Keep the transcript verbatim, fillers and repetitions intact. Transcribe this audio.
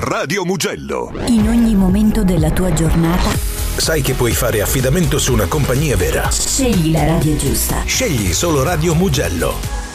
Radio Mugello. In ogni momento della tua giornata sai che puoi fare affidamento su una compagnia vera. scegli la radio giusta. Scegli solo Radio Mugello.